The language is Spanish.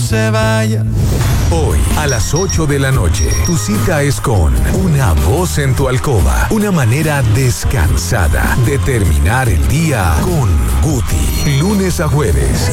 se vaya. Hoy, a las 8 de la noche, tu cita es con Una Voz en tu Alcoba. Una manera descansada de terminar el día con Guti. Lunes a jueves,